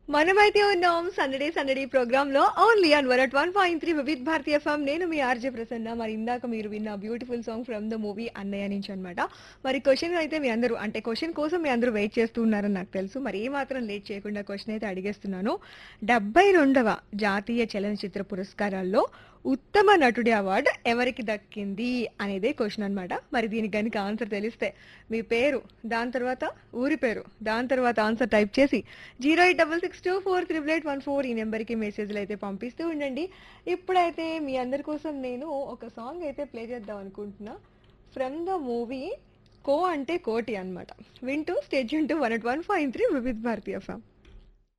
మనమైతే ఉన్నాం సందడే సందడి ప్రోగ్రామ్ లో only on 101.3 Vividh Bharatiya FM. నేను మీ ఆర్జే ప్రసన్న. మరి ఇందాక మీరు విన్న beautiful song from the movie అన్నయ్య నుంచి అన్నమాట. మరి క్వశ్చన్ అయితే మీ అందరూ అంటే క్వశ్చన్ కోసం మీ అందరూ వెయిట్ చేస్తూ ఉన్నారని నాకు తెలుసు. మరి ఏ మాత్రం లేట్ చేయకుండా క్వశ్చన్ అయితే అడిగేస్తున్నాను. 72వ జాతీయ చలనచిత్ర పురస్కారాల్లో ఉత్తమ నటుడి అవార్డు ఎవరికి దక్కింది అనేదే క్వశ్చన్ అన్నమాట. మరి దీనికి కనుక ఆన్సర్ తెలిస్తే మీ పేరు, దాని తర్వాత ఊరి పేరు, దాని తర్వాత ఆన్సర్ టైప్ చేసి 08662438814 ఈ నెంబర్కి మెసేజ్లు అయితే పంపిస్తూ ఉండండి. ఇప్పుడైతే మీ అందరి కోసం నేను ఒక సాంగ్ అయితే ప్లే చేద్దాం అనుకుంటున్నా. ఫ్రమ్ ద మూవీ కో అంటే కోటి అన్నమాట. వింటూ stage to 101.3 Vividh Bharatiya FM.